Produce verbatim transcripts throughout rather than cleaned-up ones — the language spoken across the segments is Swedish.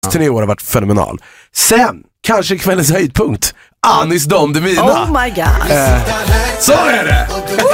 turné i år har varit fenomenal. Sen, kanske kvällens höjdpunkt, Anis Don Demina. Oh my god. Eh, så är det!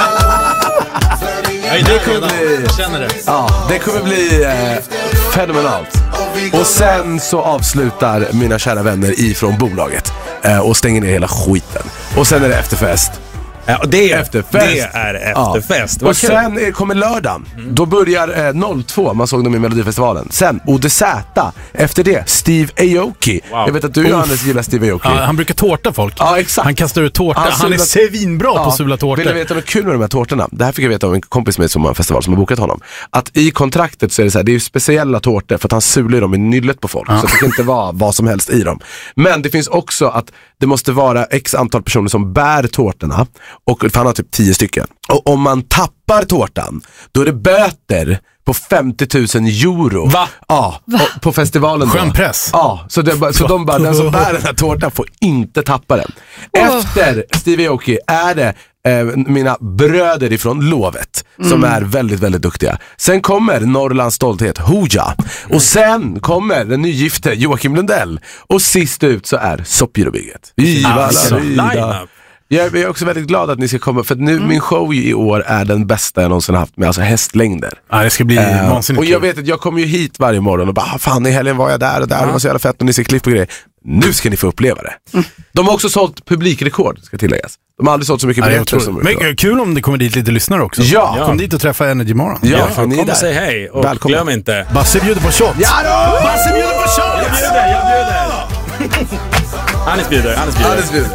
Nej, det kommer bli, jag känner det. Ja, det kommer bli eh, fenomenalt. Och sen så avslutar mina kära vänner ifrån bolaget eh, och stänger ner hela skiten. Och sen är det efterfest. Ja, och det är efterfest. Det är efterfest. Ja. Och sen är, kommer lördagen. Mm. Då börjar eh, noll två. Man såg dem i Melodifestivalen. Sen O D Z. Efter det Steve Aoki. Wow. Jag vet att du, Johannes, gillar Steve Aoki. Ja, han brukar tårta folk. Ja, exakt. Han kastar ut tårta. Han, han är svinbra ja. på sula tårtor. Vill du veta något kul med de här tårtorna? Det här fick jag veta av en kompis med som har en festival som har bokat honom. Att i kontraktet så är det så här, det är ju speciella tårtor för att han sular dem i nyllet på folk. Ja. Så det kan inte vara vad som helst i dem. Men det finns också att det måste vara x antal personer som bär tårtorna. Och för han har typ tio stycken. Och om man tappar tårtan, då är det böter på femtio tusen euro. Va? Ja, Va? på festivalen. Skön press. Ja, så, det, så de bara, den som bär den här tårtan får inte tappa den. Efter Steve Aoki är det eh, mina bröder ifrån Lovet mm. som är väldigt, väldigt duktiga. Sen kommer Norrlands stolthet, Hooja. Och sen kommer den nygifte Joakim Lundell. Och sist ut så är Soppgirobygget. Alltså, line-up. Jag är också väldigt glad att ni ska komma. För att nu, mm. min show i år är den bästa jag någonsin haft med alltså hästlängder. Ja, det ska bli uh, vansinnigt. Och jag vet att jag kommer ju hit varje morgon och bara, fan i helgen var jag där och där, ja. Det var så jävla fett och ni ser klipp och grejer. Nu ska ni få uppleva det. Mm. De har också sålt publikrekord, ska tilläggas. De har aldrig sålt så mycket ja, biljetter som men kul om det kommer dit lite lyssnare också. Ja. Kom dit och träffa Energy Morgon. Ja, ja för ni kom och säg hej och välkomna. Glöm inte Basse bjuder på shot. Ja då! Basse bjuder på shot! Jag bjuder, jag bjuder. Anis bjuder, Anis bjuder. Anis bjuder.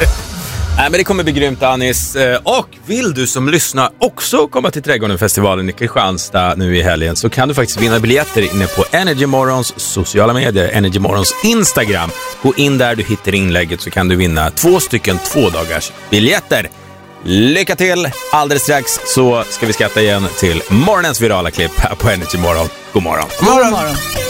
Nej, men det kommer bli grymt, Anis. Och vill du som lyssnar också komma till Trädgården-festivalen i Kristianstad nu i helgen, så kan du faktiskt vinna biljetter inne på Energy Morgons sociala medier, Energy Morgons Instagram. Gå in där, du hittar inlägget, så kan du vinna två stycken två dagars biljetter. Lycka till! Alldeles strax så ska vi skatta igen till morgonens virala klipp här på Energy Morgon. God morgon! God morgon! God morgon.